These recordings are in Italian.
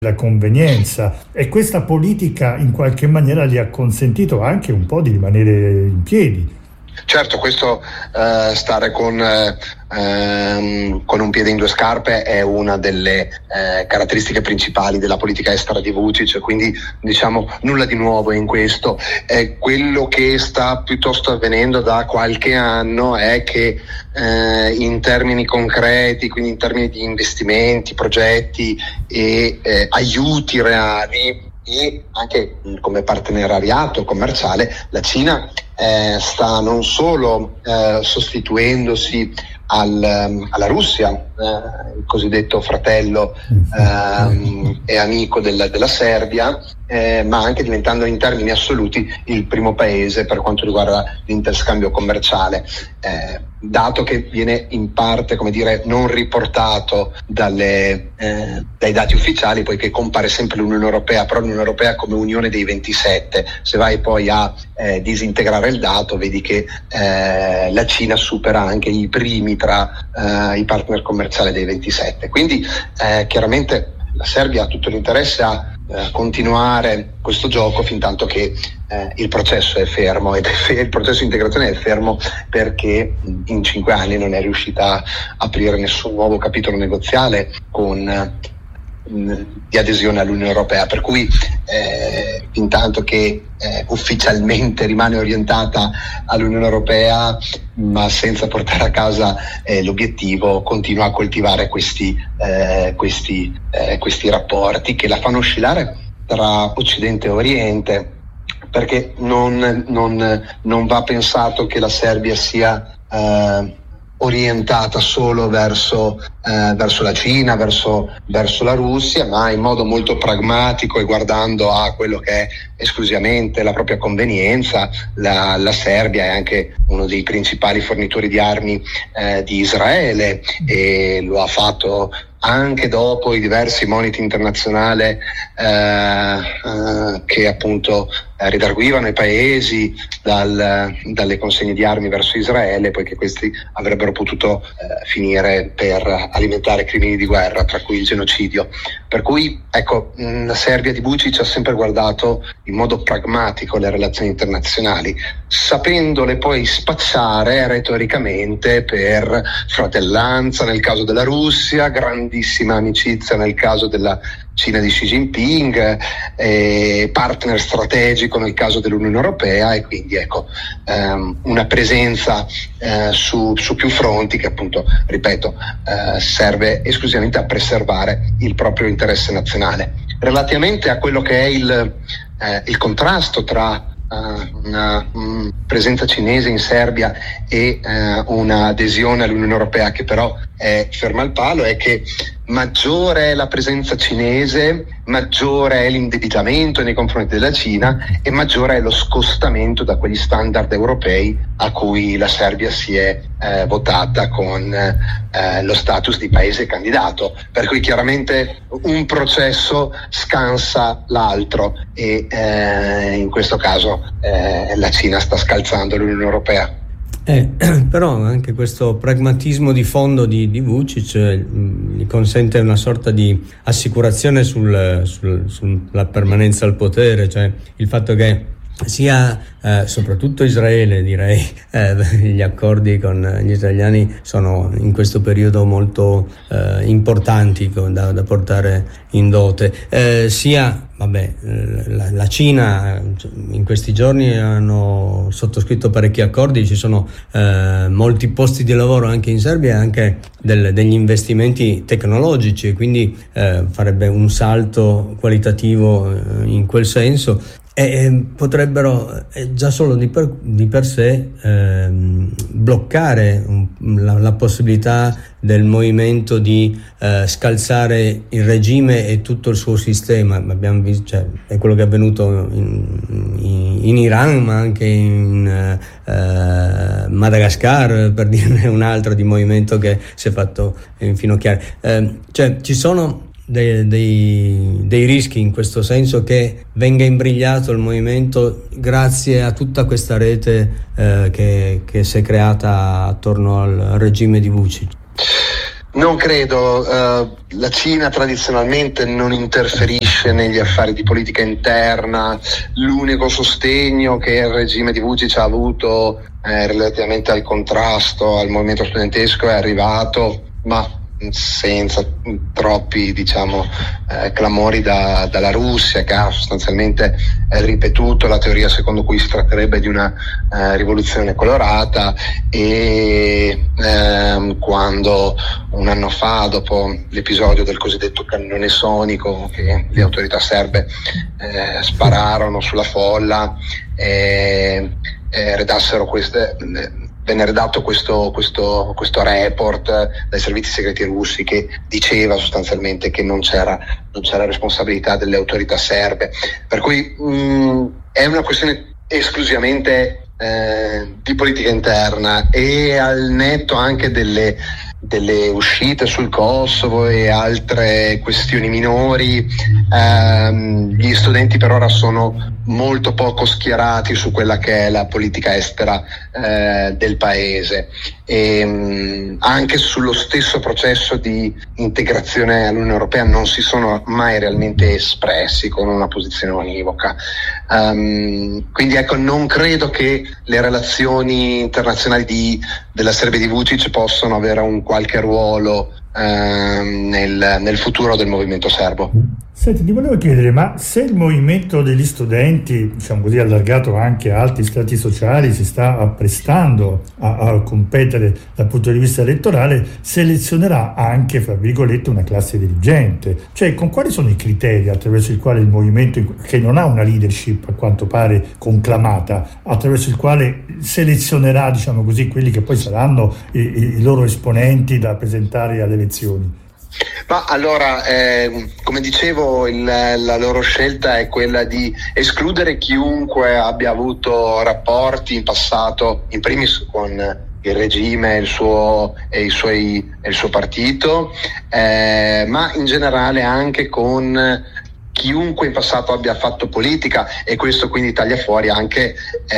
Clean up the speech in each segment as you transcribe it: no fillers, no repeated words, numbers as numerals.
la convenienza, e questa politica in qualche maniera gli ha consentito anche un po' di rimanere in piedi. Certo, questo stare con un piede in due scarpe è una delle caratteristiche principali della politica estera di Vučić, quindi diciamo nulla di nuovo in questo. Quello che sta piuttosto avvenendo da qualche anno è che in termini concreti, quindi in termini di investimenti, progetti e aiuti reali, e anche come partenariato commerciale, la Cina sta non solo sostituendosi alla Russia, il cosiddetto fratello e amico della Serbia, ma anche diventando in termini assoluti il primo paese per quanto riguarda l'interscambio commerciale, dato che viene in parte, come dire, non riportato dai dati ufficiali, poiché compare sempre l'Unione Europea, però l'Unione Europea come Unione dei 27. Se vai poi a disintegrare il dato, vedi che la Cina supera anche i primi tra i partner commerciali dei 27. Quindi chiaramente la Serbia ha tutto l'interesse a continuare questo gioco fin tanto che il processo è fermo, ed il processo di integrazione è fermo perché in 5 anni non è riuscita a aprire nessun nuovo capitolo negoziale di adesione all'Unione Europea, per cui fin tanto che ufficialmente rimane orientata all'Unione Europea ma senza portare a casa l'obiettivo, continua a coltivare questi rapporti che la fanno oscillare tra Occidente e Oriente, perché non va pensato che la Serbia sia orientata solo verso la Cina, verso la Russia, ma in modo molto pragmatico e guardando a quello che è esclusivamente la propria convenienza. La Serbia è anche uno dei principali fornitori di armi di Israele, e lo ha fatto anche dopo i diversi moniti internazionali che appunto redarguivano i paesi dalle consegne di armi verso Israele, poiché questi avrebbero potuto finire per alimentare crimini di guerra, tra cui il genocidio. Per cui ecco, la Serbia di Vučić ha sempre guardato in modo pragmatico le relazioni internazionali, sapendole poi spacciare retoricamente per fratellanza nel caso della Russia, grandissima amicizia nel caso della Cina di Xi Jinping, partner strategico nel caso dell'Unione Europea, e quindi ecco una presenza su più fronti che appunto, ripeto, serve esclusivamente a preservare il proprio interesse nazionale. Relativamente a quello che è il contrasto tra una presenza cinese in Serbia e un'adesione all'Unione Europea che però è ferma al palo, è che maggiore è la presenza cinese, maggiore è l'indebitamento nei confronti della Cina e maggiore è lo scostamento da quegli standard europei a cui la Serbia si è votata con lo status di paese candidato. Per cui chiaramente un processo scansa l'altro e in questo caso la Cina sta scalzando l'Unione Europea. Però anche questo pragmatismo di fondo di Vučić gli consente una sorta di assicurazione sulla permanenza al potere, cioè il fatto che sia soprattutto Israele, direi, gli accordi con gli israeliani sono in questo periodo molto importanti da portare in dote, sia la Cina in questi giorni hanno sottoscritto parecchi accordi, ci sono molti posti di lavoro anche in Serbia e anche degli investimenti tecnologici, quindi farebbe un salto qualitativo in quel senso. E potrebbero già solo di per sé bloccare la possibilità del movimento di scalzare il regime e tutto il suo sistema. Abbiamo visto, cioè, è quello che è avvenuto in Iran, ma anche in Madagascar, per dirne un altro di movimento che si è fatto infinocchiare. Cioè ci sono dei rischi in questo senso che venga imbrigliato il movimento grazie a tutta questa rete che si è creata attorno al regime di Vučić. Non credo, la Cina tradizionalmente non interferisce negli affari di politica interna, l'unico sostegno che il regime di Vučić ha avuto relativamente al contrasto al movimento studentesco è arrivato, ma senza troppi clamori dalla Russia, che ha sostanzialmente ripetuto la teoria secondo cui si tratterebbe di una rivoluzione colorata, e quando un anno fa, dopo l'episodio del cosiddetto cannone sonico che le autorità serbe spararono sulla folla, venne redatto questo report dai servizi segreti russi che diceva sostanzialmente che non c'era responsabilità delle autorità serbe, per cui è una questione esclusivamente di politica interna, e al netto anche delle uscite sul Kosovo e altre questioni minori, gli studenti per ora sono molto poco schierati su quella che è la politica estera del paese, e anche sullo stesso processo di integrazione all'Unione Europea non si sono mai realmente espressi con una posizione univoca. Quindi ecco, non credo che le relazioni internazionali della Serbia di Vučić possano avere un qualche ruolo nel futuro del movimento serbo. Senti, ti volevo chiedere, ma se il movimento degli studenti, diciamo così, allargato anche a altri strati sociali, si sta apprestando a competere dal punto di vista elettorale, selezionerà anche, fra virgolette, una classe dirigente. Cioè, con quali sono i criteri attraverso il quale il movimento, che non ha una leadership a quanto pare conclamata, attraverso il quale selezionerà, diciamo così, quelli che poi saranno i loro esponenti da presentare alle elezioni? Ma allora, come dicevo, la loro scelta è quella di escludere chiunque abbia avuto rapporti in passato, in primis con il regime il suo partito, ma in generale anche con chiunque in passato abbia fatto politica, e questo quindi taglia fuori anche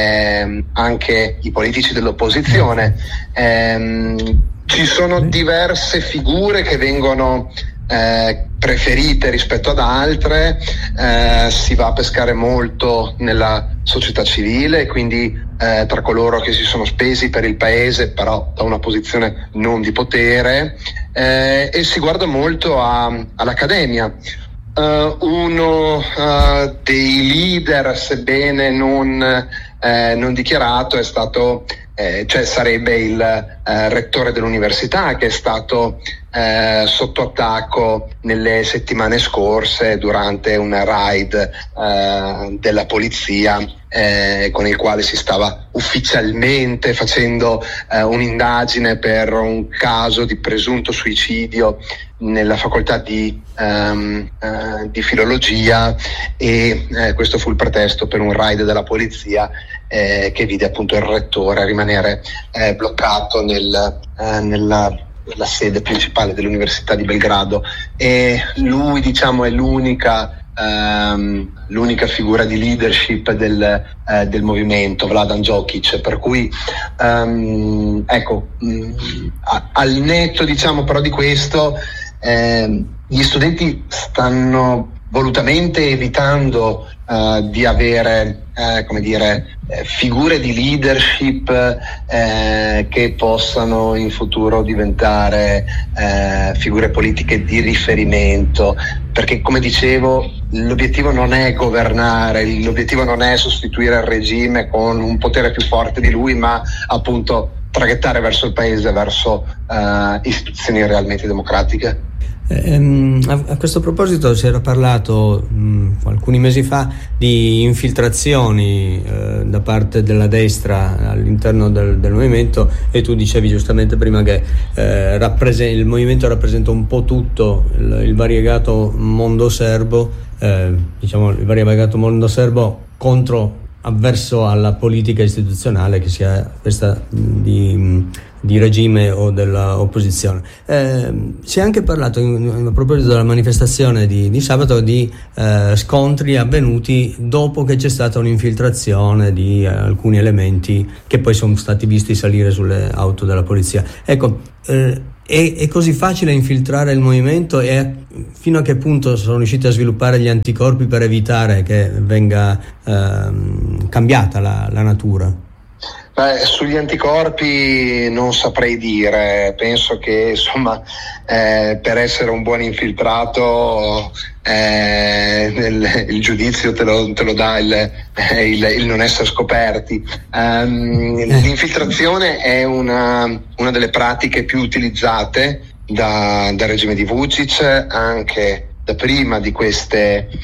i politici dell'opposizione. Ci sono diverse figure che vengono preferite rispetto ad altre, si va a pescare molto nella società civile, quindi tra coloro che si sono spesi per il paese però da una posizione non di potere, e si guarda molto all'accademia. Uno dei leader, sebbene non dichiarato, è stato sarebbe il rettore dell'università, che è stato sotto attacco nelle settimane scorse durante una raid della polizia, con il quale si stava ufficialmente facendo un'indagine per un caso di presunto suicidio nella facoltà di filologia, e questo fu il pretesto per un raid della polizia che vide appunto il rettore rimanere bloccato nella sede principale dell'Università di Belgrado, e lui, diciamo, è l'unica figura di leadership del movimento, Vladan Jokic, per cui al netto, diciamo, però di questo, gli studenti stanno volutamente evitando di avere figure di leadership che possano in futuro diventare figure politiche di riferimento, perché, come dicevo, l'obiettivo non è governare, l'obiettivo non è sostituire il regime con un potere più forte di lui, ma appunto traghettare verso il paese, verso istituzioni realmente democratiche. A questo proposito si era parlato alcuni mesi fa di infiltrazioni da parte della destra all'interno del movimento, e tu dicevi giustamente prima che il movimento rappresenta un po' tutto il variegato mondo serbo, il variegato mondo serbo avverso alla politica istituzionale, che sia questa di regime o dell'opposizione. Si è anche parlato, a proposito della manifestazione di sabato, di scontri avvenuti dopo che c'è stata un'infiltrazione di alcuni elementi che poi sono stati visti salire sulle auto della polizia. Ecco, è così facile infiltrare il movimento, e fino a che punto sono riusciti a sviluppare gli anticorpi per evitare che venga cambiata la natura? Sugli anticorpi non saprei dire, penso che insomma per essere un buon infiltrato il giudizio te lo dà il non essere scoperti. L'infiltrazione è una delle pratiche più utilizzate dal regime di Vučić, anche da prima di questo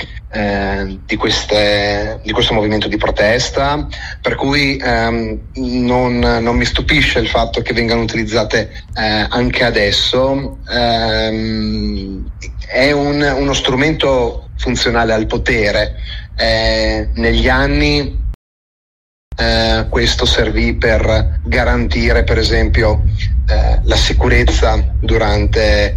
movimento di protesta, per cui non mi stupisce il fatto che vengano utilizzate anche adesso. È uno strumento funzionale al potere. Negli anni questo servì per garantire, per esempio, la sicurezza durante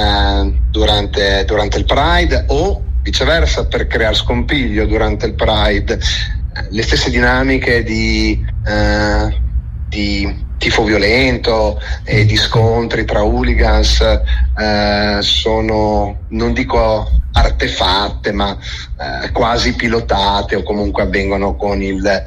il Pride, o viceversa per creare scompiglio durante il Pride. Le stesse dinamiche di tifo violento e di scontri tra hooligans sono, non dico artefatte, ma quasi pilotate, o comunque avvengono con il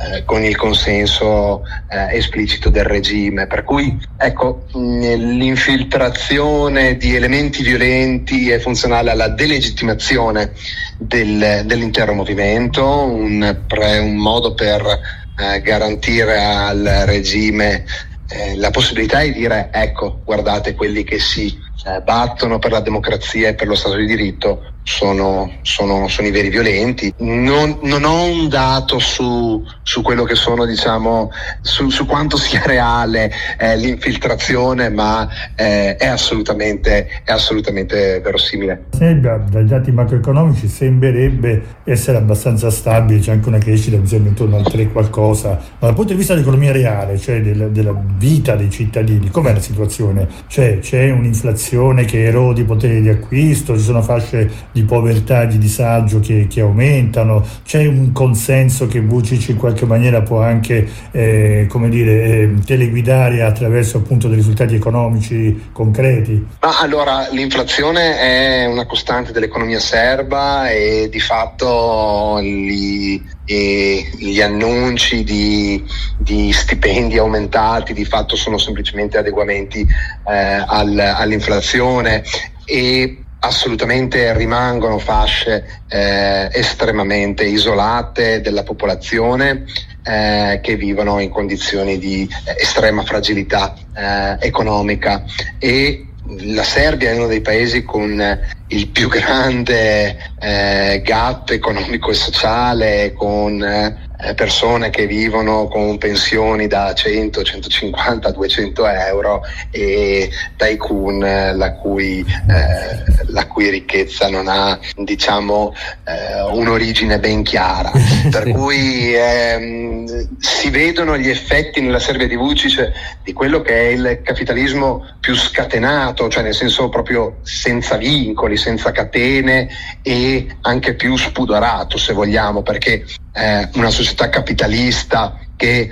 consenso esplicito del regime. Per cui ecco, l'infiltrazione di elementi violenti è funzionale alla delegittimazione dell'intero movimento, un modo per garantire al regime la possibilità di dire: ecco, guardate, quelli che si battono per la democrazia e per lo Stato di diritto sono i veri violenti. Non ho un dato su quello che sono, diciamo, su quanto sia reale l'infiltrazione, ma è assolutamente verosimile. Dai dati macroeconomici sembrerebbe essere abbastanza stabile, c'è anche una crescita mi sembra intorno al 3 qualcosa, ma dal punto di vista dell'economia reale, cioè della vita dei cittadini, com'è la situazione? Cioè, c'è un'inflazione che erode i poteri di acquisto, ci sono fasce di povertà e di disagio che aumentano, c'è un consenso che Vučić in qualche maniera può anche teleguidare attraverso appunto dei risultati economici concreti? Ma allora, l'inflazione è una costante dell'economia serba, e di fatto gli annunci di stipendi aumentati di fatto sono semplicemente adeguamenti all'inflazione, e assolutamente rimangono fasce estremamente isolate della popolazione che vivono in condizioni di estrema fragilità economica. E la Serbia è uno dei paesi con il più grande gap economico e sociale, con persone che vivono con pensioni da 100, 150, 200 euro, e tycoon la cui ricchezza non ha, diciamo, un'origine ben chiara. Per cui si vedono gli effetti nella Serbia di Vučić di quello che è il capitalismo più scatenato, cioè nel senso proprio senza vincoli, senza catene, e anche più spudorato, se vogliamo, perché una società capitalista che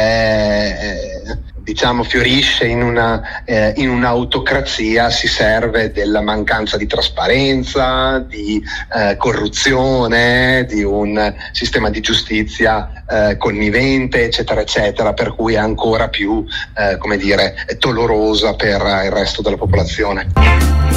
diciamo fiorisce in un'autocrazia si serve della mancanza di trasparenza, di corruzione, di un sistema di giustizia connivente, eccetera eccetera, per cui è ancora più dolorosa per il resto della popolazione.